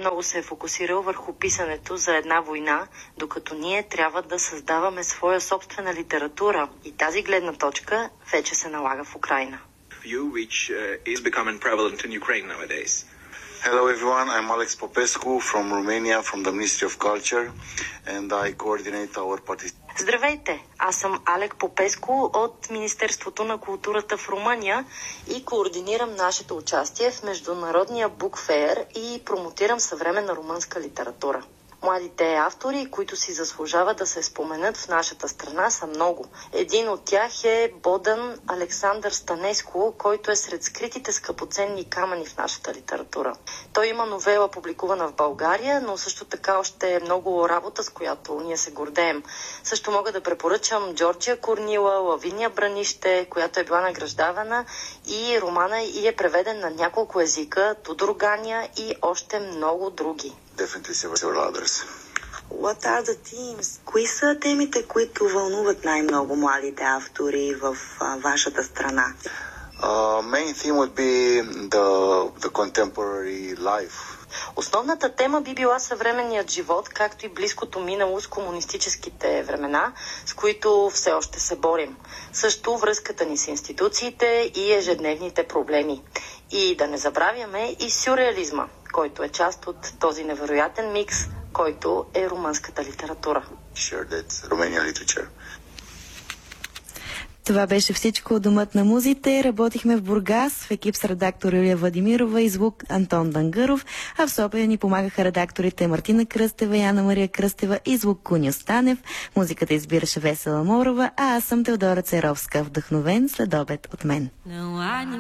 много се е фокусирал върху писането за една война, докато ние трябва да създаваме своя собствена литература. И тази гледна точка вече се налага в Украйна. Which is becoming prevalent in Ukraine nowadays. Hello everyone, I'm Alex Popescu from Romania, from the Ministry of Culture, and I coordinate our participation. Здравейте, аз съм Алек Попеско от Министерството на културата в Румъния и координирам нашето участие в Международния букфеер и промотирам съвременна румънска литература. Младите автори, които си заслужават да се споменат в нашата страна, са много. Един от тях е Бодан Александър Станеско, който е сред скритите скъпоценни камъни в нашата литература. Той има новела, публикувана в България, но също така още много работа, с която ние се гордеем. Също мога да препоръчам Джорджия Корнила, Лавиния Бранище, която е била награждавана, и романа и е преведен на няколко езика, Тодор Ганя и още много други. Definitely several others. What are the themes? Кои са темите, които вълнуват най-много младите автори в вашата страна? Main theme would be the contemporary life. Основната тема би била съвременният живот, както и близкото минало с комунистическите времена, с които все още се борим. Също връзката ни с институциите и ежедневните проблеми. И да не забравяме и сюрреализма, който е част от този невероятен микс, който е румънската литература. Това беше всичко от Домът на музите. Работихме в Бургас в екип с редактор Юлия Владимирова и звук Антон Дангаров, а в София ни помагаха редакторите Мартина Кръстева и Ана Мария Кръстева и звук Куня Станев. Музиката избираше Весела Морова, а аз съм Теодора Церовска. Вдъхновен следобед от мен.